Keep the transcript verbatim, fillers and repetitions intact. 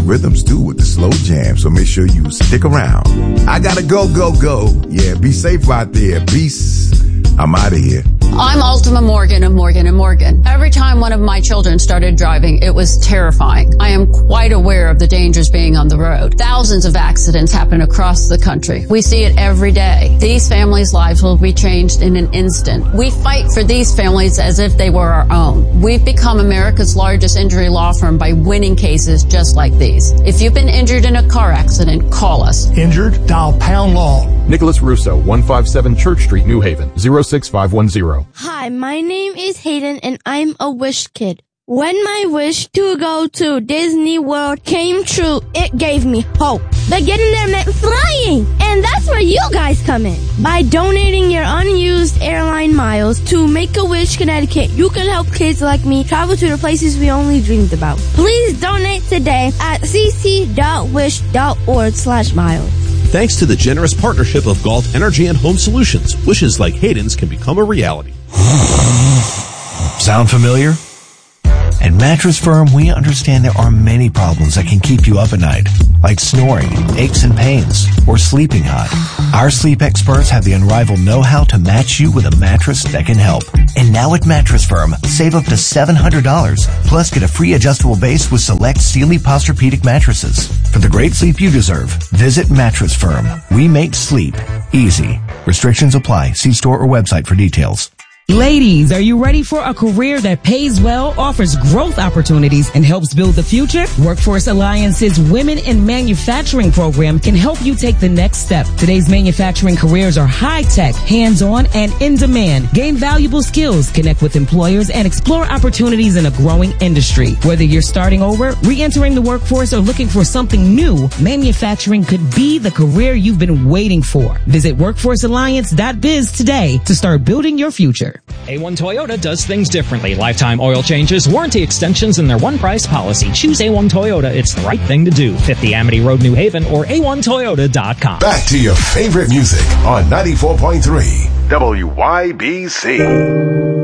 rhythms too with the slow jam, so make sure you stick around. I gotta go, go, go. Yeah, be safe out there. Peace. I'm out of here. I'm Ultima Morgan of Morgan and Morgan. Every time one of my children started driving, it was terrifying. I am quite aware of the dangers being on the road. Thousands of accidents happen across the country. We see it every day. These families' lives will be changed in an instant. We fight for these families as if they were our own. We've become America's largest injury law firm by winning cases just like these. If you've been injured in a car accident, call us. Injured? Dial pound law. Nicholas Russo, one fifty-seven Church Street, New Haven, zero six five one zero. Hi, my name is Hayden and I'm a wish kid. When my wish to go to Disney World came true, it gave me hope. But getting there meant flying, and that's where you guys come in. By donating your unused airline miles to Make-A-Wish Connecticut, you can help kids like me travel to the places we only dreamed about. Please donate today at cc.wish.org slash miles. Thanks to the generous partnership of Galt Energy and Home Solutions, wishes like Hayden's can become a reality. Sound familiar? At Mattress Firm, we understand there are many problems that can keep you up at night, like snoring, aches and pains, or sleeping hot. Our sleep experts have the unrivaled know-how to match you with a mattress that can help. And now at Mattress Firm, save up to seven hundred dollars, plus get a free adjustable base with select Sealy Posturepedic mattresses. For the great sleep you deserve, visit Mattress Firm. We make sleep easy. Restrictions apply. See store or website for details. Ladies, are you ready for a career that pays well, offers growth opportunities, and helps build the future? Workforce Alliance's Women in Manufacturing program can help you take the next step. Today's manufacturing careers are high-tech, hands-on, and in demand. Gain valuable skills, connect with employers, and explore opportunities in a growing industry. Whether you're starting over, re-entering the workforce, or looking for something new, manufacturing could be the career you've been waiting for. Visit workforce alliance dot biz today to start building your future. A one Toyota does things differently. Lifetime oil changes, warranty extensions, and their one price policy. Choose A one Toyota. It's the right thing to do. fifty Amity Road, New Haven, or A one Toyota dot com. Back to your favorite music on ninety-four point three W Y B C.